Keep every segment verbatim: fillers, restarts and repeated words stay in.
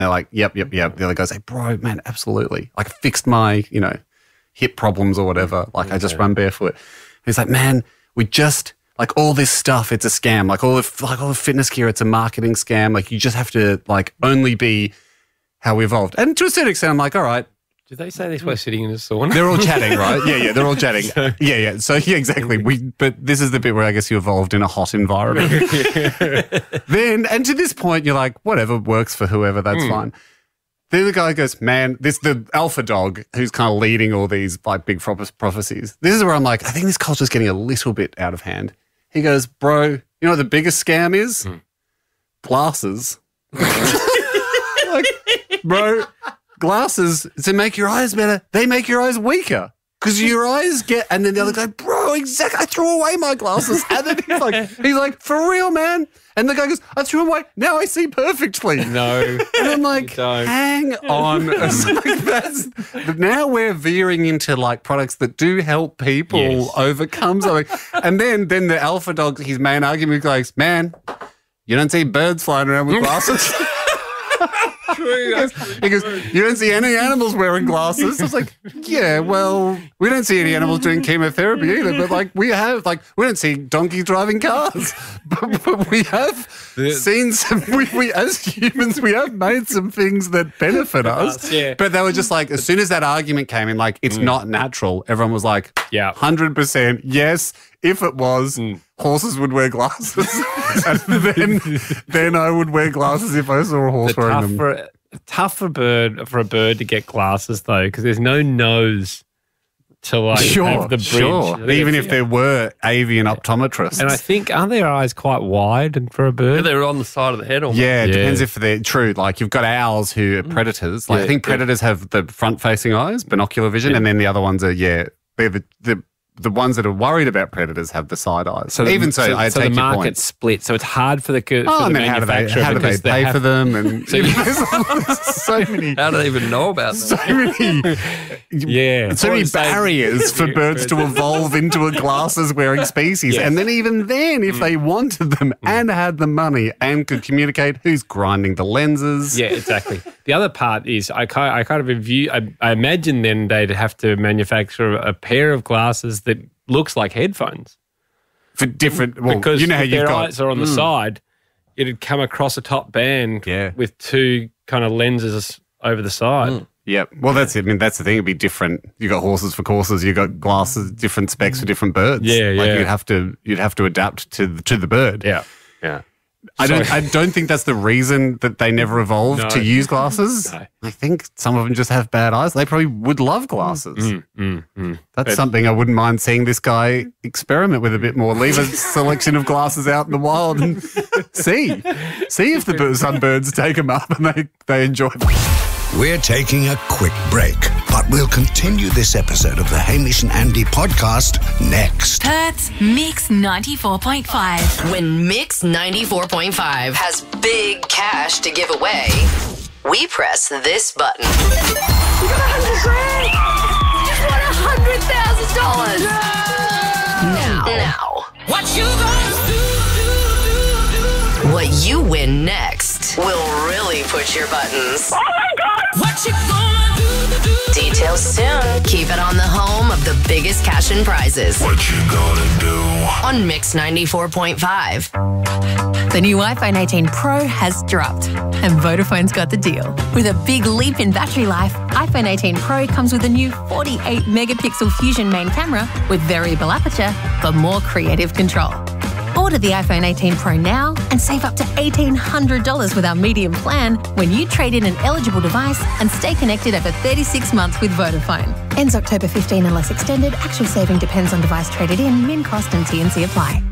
They're like, yep, yep, yep. The other guy's like, bro, man, absolutely. Like, I fixed my, you know, hip problems or whatever. Like, okay. I just run barefoot. And he's like, man, we just, like, all this stuff, it's a scam. Like, all the, like all the fitness gear, it's a marketing scam. Like, you just have to, like, only be how we evolved. And to a certain extent, I'm like, all right. Did they say this while sitting in a sauna? They're all chatting, right? Yeah, yeah, they're all chatting. So, yeah, yeah. So, yeah, exactly. We, but this is the bit where I guess you evolved in a hot environment. Then, and to this point, you're like, whatever works for whoever, that's mm. fine. Then the guy goes, man, this the alpha dog who's kind of leading all these like big prophecies. This is where I'm like, I think this culture's getting a little bit out of hand. He goes, bro, you know what the biggest scam is? Mm. Glasses. Like, bro, glasses to make your eyes better, they make your eyes weaker. Because your eyes get, and then the other guy, bro, exactly, I threw away my glasses. And then he's like, he's like, for real, man. And the guy goes, I threw them away, now I see perfectly. No. And I'm like, hang on. Like, that's, but now we're veering into like products that do help people yes. overcome something. And then, then the alpha dog, his main argument goes, man, you don't see birds flying around with glasses. He goes, he goes, you don't see any animals wearing glasses. I was like, yeah, well, we don't see any animals doing chemotherapy either, but like we have, like, we don't see donkeys driving cars, but, but we have yeah. seen some, we, we, as humans, we have made some things that benefit us. Yeah. But they were just like, as soon as that argument came in, like, it's mm. not natural, everyone was like, yeah, one hundred percent, yes. If it was, mm. horses would wear glasses. And then, then I would wear glasses if I saw a horse the wearing them. For, tough for a bird for a bird to get glasses though, because there's no nose to like sure, have the bridge. Sure. Even if there were avian optometrists. And I think aren't their eyes quite wide and for a bird? Yeah, they're on the side of the head almost. Yeah, it yeah. depends if they're true. Like you've got owls who are predators. Like yeah, I think predators yeah. have the front-facing eyes, binocular vision, yeah. and then the other ones are yeah, they're the, the the ones that are worried about predators have the side eyes. So even the, so, so, I so take the your market point. split. So it's hard for the for oh, the and then how do they how do they pay have, for them? And so, so many. How do they even know about them? So many. Yeah, so many barriers for birds to evolve into a glasses-wearing species. Yes. And then even then, if mm. they wanted them mm. and had the money and could communicate, who's grinding the lenses? Yeah, exactly. The other part is I kind I kind of view. I, I imagine then they'd have to manufacture a pair of glasses that looks like headphones for different. Well, because you know how if you've their got, eyes are on the mm. side, it'd come across a top band yeah. with two kind of lenses over the side. Mm. Yep. Well, that's it. I mean, that's the thing. It'd be different. You got horses for courses. You got glasses, different specs for different birds. Yeah, like yeah. You'd have to. You'd have to adapt to the, to the bird. Yeah, yeah. I don't. I don't think that's the reason that they never evolved no. to use glasses. No. I think some of them just have bad eyes. They probably would love glasses. Mm, mm, mm. That's but, something I wouldn't mind seeing this guy experiment with a bit more. Leave a selection of glasses out in the wild and see, see if the some birds take them up and they they enjoy them. We're taking a quick break, but we'll continue this episode of the Hamish and Andy podcast next. Perth's Mix ninety-four point five. When Mix ninety-four point five has big cash to give away, we press this button. You got a hundred grand! You won a hundred thousand dollars! Now, now, what you gonna do? What you win next will really push your buttons. Oh my God! What you gonna do? Details soon. Keep it on the home of the biggest cash and prizes. What you gonna do? On Mix ninety-four point five. The new iPhone eighteen Pro has dropped, and Vodafone's got the deal. With a big leap in battery life, iPhone eighteen Pro comes with a new forty-eight megapixel Fusion main camera with variable aperture for more creative control. Order the iPhone eighteen Pro now and save up to eighteen hundred dollars with our medium plan when you trade in an eligible device and stay connected over thirty-six months with Vodafone. Ends October fifteenth unless extended. Actual saving depends on device traded in. Min cost and T N C apply.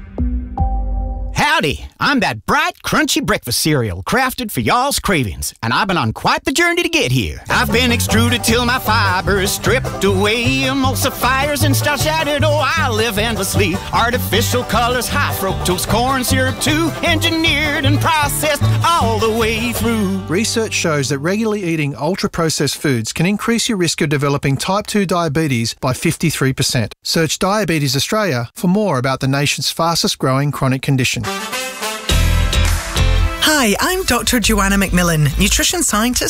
Howdy, I'm that bright, crunchy breakfast cereal crafted for y'all's cravings, and I've been on quite the journey to get here. I've been extruded till my fibers stripped away, emulsifiers and starch added. Oh, I live endlessly. Artificial colors, high fructose corn syrup too, engineered and processed all the way through. Research shows that regularly eating ultra-processed foods can increase your risk of developing type two diabetes by fifty-three percent. Search Diabetes Australia for more about the nation's fastest growing chronic condition. Hi, I'm Doctor Joanna McMillan, nutrition scientist